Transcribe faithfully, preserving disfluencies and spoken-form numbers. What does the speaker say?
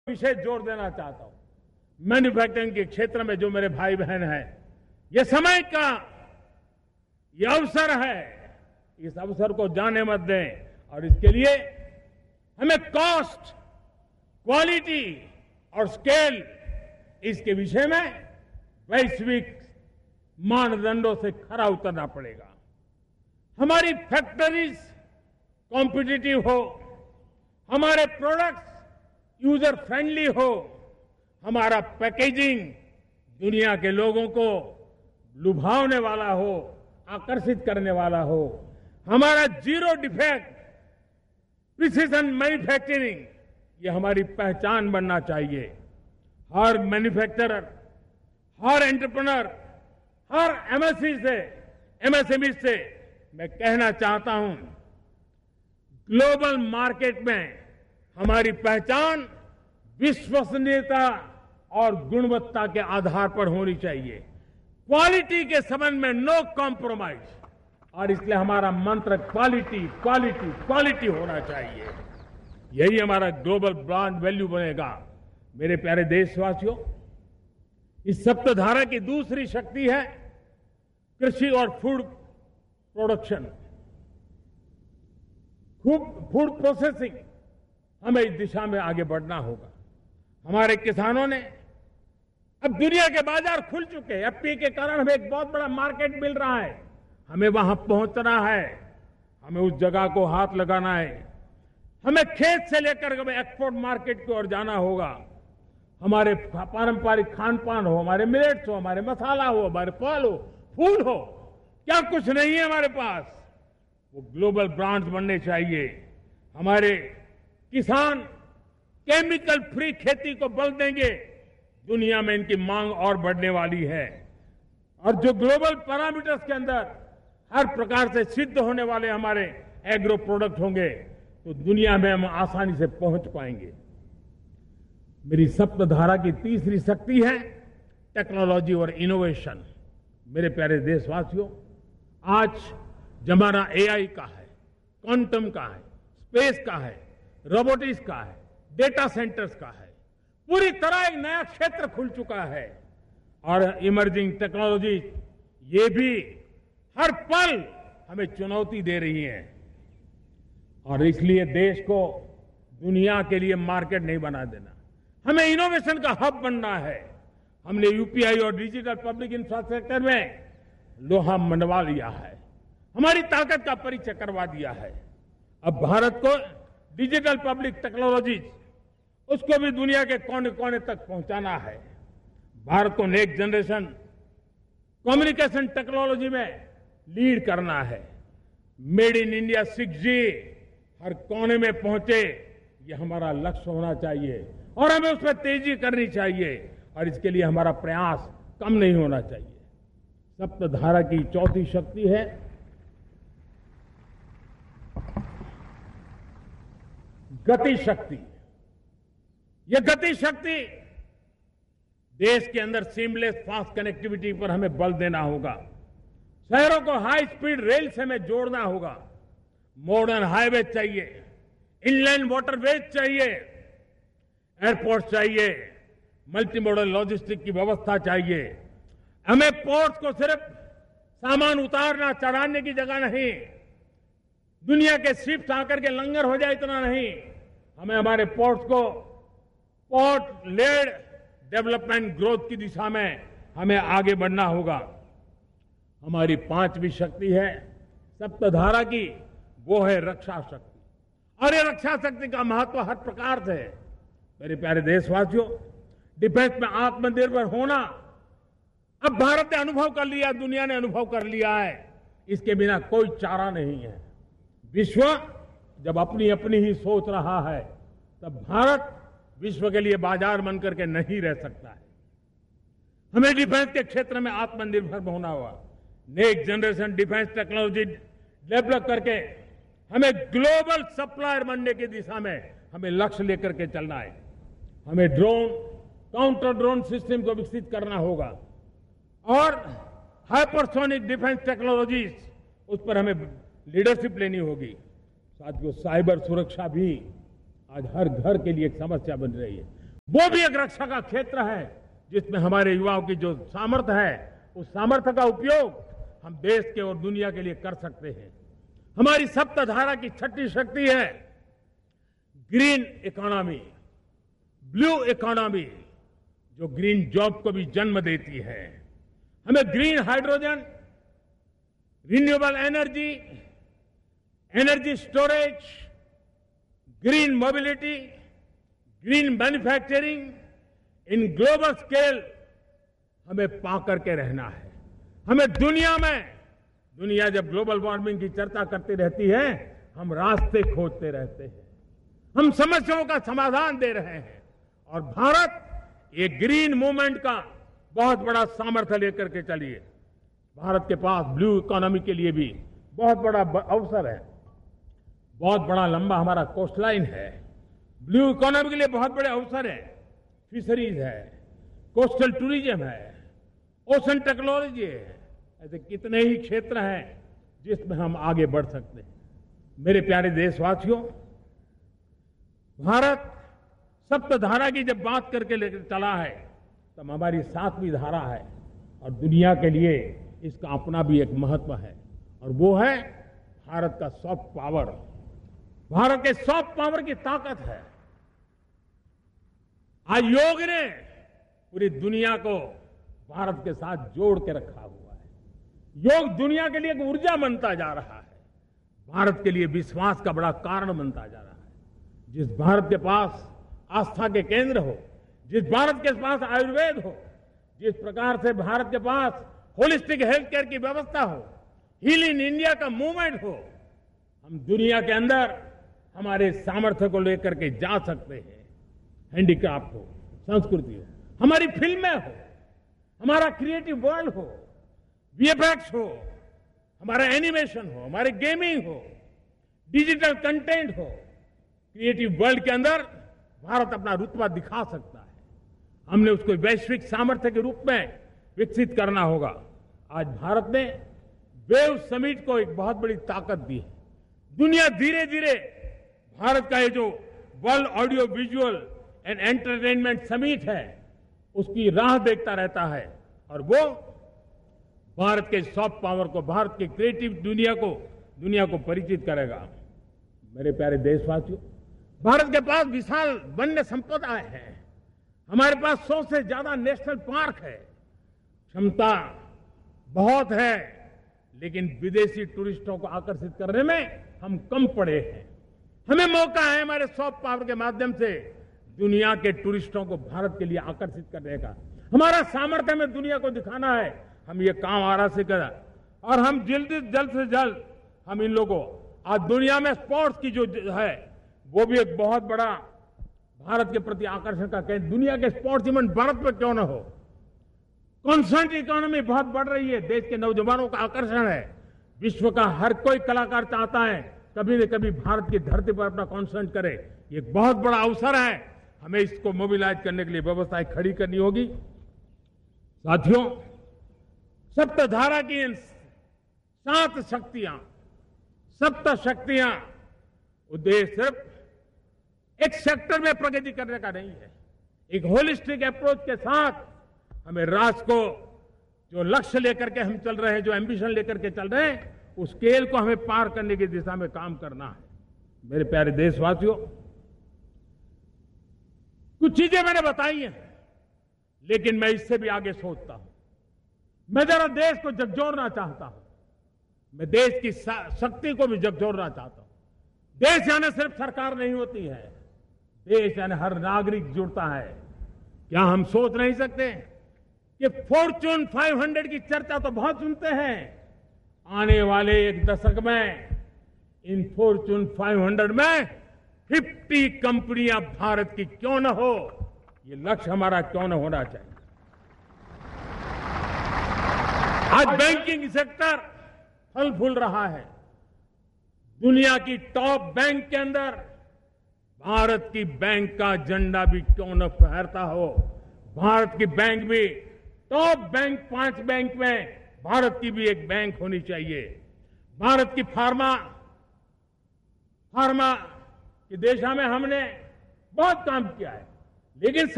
विशेष जोर देना चाहता हूं। मैन्युफैक्चरिंग के क्षेत्र में जो मेरे भाई बहन हैं, ये समय का ये अवसर है, इस अवसर को जाने मत दें और इसके लिए हमें कॉस्ट, क्वालिटी और स्केल इसके विषय में वैश्विक मानदंडों से खरा उतरना पड़ेगा। हमारी फैक्ट्रीज कॉम्पिटिटिव हो, हमारे प्रोडक्ट्स यूजर फ्रेंडली हो, हमारा पैकेजिंग दुनिया के लोगों को लुभावने वाला हो, आकर्षित करने वाला हो, हमारा जीरो डिफेक्ट प्रिसिजन मैन्युफैक्चरिंग ये हमारी पहचान बनना चाहिए। हर मैन्युफैक्चरर, हर एंटरप्रेन्योर, हर एमएससी से एमएसएमई से मैं कहना चाहता हूं, ग्लोबल मार्केट में हमारी पहचान विश्वसनीयता और गुणवत्ता के आधार पर होनी चाहिए। क्वालिटी के संबंध में नो कॉम्प्रोमाइज, और इसलिए हमारा मंत्र क्वालिटी क्वालिटी क्वालिटी होना चाहिए। यही हमारा ग्लोबल ब्रांड वैल्यू बनेगा। मेरे प्यारे देशवासियों, इस सप्तधारा की दूसरी शक्ति है कृषि और फूड प्रोडक्शन, फूड प्रोसेसिंग। हमें इस दिशा में आगे बढ़ना होगा। हमारे किसानों ने, अब दुनिया के बाजार खुल चुके हैं, एफपीए के कारण हमें एक बहुत बड़ा मार्केट मिल रहा है। हमें वहां पहुंचना है, हमें उस जगह को हाथ लगाना है। हमें खेत से लेकर हमें एक्सपोर्ट मार्केट की ओर जाना होगा। हमारे पारंपरिक खान पान हो, हमारे मिलेट्स हो, हमारे मसाला हो, हमारे फल हो, फूल हो, क्या कुछ नहीं है हमारे पास, वो ग्लोबल ब्रांड्स बनने चाहिए। हमारे किसान केमिकल फ्री खेती को बल देंगे, दुनिया में इनकी मांग और बढ़ने वाली है। और जो ग्लोबल पैरामीटर्स के अंदर हर प्रकार से सिद्ध होने वाले हमारे एग्रो प्रोडक्ट होंगे, तो दुनिया में हम आसानी से पहुंच पाएंगे। मेरी सप्तधारा की तीसरी शक्ति है टेक्नोलॉजी और इनोवेशन। मेरे प्यारे देशवासियों, आज जमाना एआई का है, क्वांटम का है, स्पेस का है, रोबोटिक्स का है, डेटा सेंटर्स का है। पूरी तरह एक नया क्षेत्र खुल चुका है और इमर्जिंग टेक्नोलॉजी ये भी हर पल हमें चुनौती दे रही है। और इसलिए देश को दुनिया के लिए मार्केट नहीं बना देना, हमें इनोवेशन का हब बनना है। हमने यूपीआई और डिजिटल पब्लिक इंफ्रास्ट्रक्चर में लोहा मनवा लिया है, हमारी ताकत का परिचय करवा दिया है। अब भारत को डिजिटल पब्लिक टेक्नोलॉजी उसको भी दुनिया के कोने कोने तक पहुंचाना है। भारत को नेक्स्ट जनरेशन कम्युनिकेशन टेक्नोलॉजी में लीड करना है। मेड इन इंडिया सिक्स जी हर कोने में पहुंचे, ये हमारा लक्ष्य होना चाहिए और हमें उसमें तेजी करनी चाहिए और इसके लिए हमारा प्रयास कम नहीं होना चाहिए। सप्तधारा की चौथी शक्ति है गति शक्ति। यह गति शक्ति देश के अंदर सीमलेस फास्ट कनेक्टिविटी पर हमें बल देना होगा। शहरों को हाई स्पीड रेल से हमें जोड़ना होगा। मॉडर्न हाईवे चाहिए, इनलैंड वाटरवेज चाहिए, एयरपोर्ट चाहिए, मल्टी मॉडल लॉजिस्टिक की व्यवस्था चाहिए। हमें पोर्ट्स को सिर्फ सामान उतारना चढ़ाने की जगह नहीं, दुनिया के शिप्स आकर के लंगर हो जाए इतना नहीं, हमें हमारे पोर्ट्स को पोर्ट लेड डेवलपमेंट ग्रोथ की दिशा में हमें आगे बढ़ना होगा। हमारी पांचवी शक्ति है सप्तधारा की, वो है रक्षा शक्ति। और ये रक्षा शक्ति का महत्व हर प्रकार से है। मेरे प्यारे देशवासियों, डिफेंस में आत्मनिर्भर होना अब भारत ने अनुभव कर लिया, दुनिया ने अनुभव कर लिया है। इसके बिना कोई चारा नहीं है। विश्व जब अपनी अपनी ही सोच रहा है, तब भारत विश्व के लिए बाजार बन करके नहीं रह सकता है। हमें डिफेंस के क्षेत्र में आत्मनिर्भर होना होगा। Next generation defence technology develop करके हमें ग्लोबल सप्लायर बनने की दिशा में हमें लक्ष्य लेकर के चलना है। हमें ड्रोन, काउंटर ड्रोन सिस्टम को विकसित करना होगा और हाइपरसोनिक डिफेंस टेक्नोलॉजीज उस पर हमें लीडरशिप लेनी होगी। साथियों, साइबर सुरक्षा भी आज हर घर के लिए एक समस्या बन रही है। वो भी एक रक्षा का क्षेत्र है जिसमें हमारे युवाओं की जो सामर्थ्य है उस सामर्थ्य का उपयोग हम देश के और दुनिया के लिए कर सकते हैं। हमारी सप्तधारा की छठी शक्ति है ग्रीन इकोनॉमी, ब्लू इकोनॉमी, जो ग्रीन जॉब को भी जन्म देती है। हमें green hydrogen, renewable energy, energy storage, green mobility, green manufacturing in global scale हमें पा करके रहना है। हमें दुनिया में, दुनिया जब ग्लोबल वार्मिंग की चर्चा करती रहती है, हम रास्ते खोजते रहते हैं, हम समस्याओं का समाधान दे रहे हैं और भारत ये ग्रीन मूवमेंट का बहुत बड़ा सामर्थ्य लेकर के चलिए। भारत के पास ब्लू इकोनॉमी के लिए भी बहुत बड़ा अवसर है। बहुत बड़ा लंबा हमारा कोस्ट लाइन है। ब्लू इकोनॉमी के लिए बहुत बड़े अवसर है। फिशरीज है, कोस्टल टूरिज्म है, ओशन टेक्नोलॉजी है। ऐसे कितने ही क्षेत्र हैं जिसमें हम आगे बढ़ सकते हैं। मेरे प्यारे देशवासियों, भारत सप्तधारा की जब बात करके लेकर चला है तब हमारी सातवीं धारा है और दुनिया के लिए इसका अपना भी एक महत्व है और वो है भारत का सॉफ्ट पावर। भारत के सॉफ्ट पावर की ताकत है। आज योग ने पूरी दुनिया को भारत के साथ जोड़ के रखा हुआ है। योग दुनिया के लिए एक ऊर्जा बनता जा रहा है, भारत के लिए विश्वास का बड़ा कारण बनता जा रहा है। जिस भारत के पास आस्था के केंद्र हो, जिस भारत के पास आयुर्वेद हो, जिस प्रकार से भारत के पास होलिस्टिक हेल्थ केयर की व्यवस्था हो, हील इन इंडिया का मूवमेंट हो, हम दुनिया के अंदर हमारे सामर्थ्य को लेकर के जा सकते हैं। हैंडीक्राफ्ट हो, संस्कृति हो, हमारी फिल्में हो, हमारा क्रिएटिव वर्ल्ड हो, वीएफएक्स हो, हमारा एनिमेशन हो, हमारे गेमिंग हो, डिजिटल कंटेंट हो, क्रिएटिव वर्ल्ड के अंदर भारत अपना रुतबा दिखा सकता है। हमने उसको वैश्विक सामर्थ्य के रूप में विकसित करना होगा। आज भारत ने वेव समिट को एक बहुत बड़ी ताकत दी है। दुनिया धीरे धीरे भारत का ये जो world audio visual and entertainment summit है उसकी राह देखता रहता है और वो भारत के सॉफ्ट पावर को, भारत के क्रिएटिव दुनिया को दुनिया को परिचित करेगा। मेरे प्यारे देशवासियों, भारत के पास विशाल वन्य संपदा है। हमारे पास सौ से ज्यादा नेशनल पार्क है। क्षमता बहुत है, लेकिन विदेशी टूरिस्टों को आकर्षित करने में हम कम पड़े हैं। हमें मौका है हमारे सॉफ्ट पावर के माध्यम से दुनिया के टूरिस्टों को भारत के लिए आकर्षित करने का। हमारा सामर्थ्य हमें दुनिया को दिखाना है। हम ये काम आरा से करें और हम जल्द जल्द से जल्द हम इन लोगों आज दुनिया में स्पोर्ट्स की जो है वो भी एक बहुत बड़ा भारत के प्रति आकर्षण का केंद्र। दुनिया के स्पोर्ट्स इवेंट भारत में क्यों ना हो। कॉन्सर्ट इकोनॉमी बहुत बढ़ रही है, देश के नौजवानों का आकर्षण है। विश्व का हर कोई कलाकार चाहता है कभी न कभी भारत की धरती पर अपना कॉन्सर्ट करे। ये एक बहुत बड़ा अवसर है, हमें इसको मोबिलाइज करने के लिए व्यवस्थाएं खड़ी करनी होगी। साथियों, सप्तधारा की इन सात शक्तियां, सप्त शक्तियां उद्देश्य सिर्फ एक सेक्टर में प्रगति करने का नहीं है। एक होलिस्टिक अप्रोच के साथ हमें राष्ट्र को जो लक्ष्य लेकर के हम चल रहे हैं, जो एम्बिशन लेकर के चल रहे हैं, उस स्केल को हमें पार करने की दिशा में काम करना है। मेरे प्यारे देशवासियों, कुछ चीजें मैंने बताई हैं, लेकिन मैं इससे भी आगे सोचता हूं। मैं जरा देश को झकझोरना चाहता हूं। मैं देश की शक्ति को भी झकझोरना चाहता हूं। देश यानी सिर्फ सरकार नहीं होती है, देश यानी हर नागरिक जुड़ता है। क्या हम सोच नहीं सकते कि फॉर्च्यून पाँच सौ की चर्चा तो बहुत सुनते हैं, आने वाले एक दशक में इन फॉर्च्यून पाँच सौ में पचास कंपनियां भारत की क्यों न हो, ये लक्ष्य हमारा क्यों न होना चाहिए। आज बैंकिंग सेक्टर फल फूल रहा है। दुनिया की टॉप बैंक के अंदर भारत की बैंक का झंडा भी क्यों न फहरता हो। भारत की बैंक भी टॉप बैंक, पांच बैंक में भारत की भी एक बैंक होनी चाहिए। भारत की फार्मा फार्मा की दिशा में हमने बहुत काम किया है, लेकिन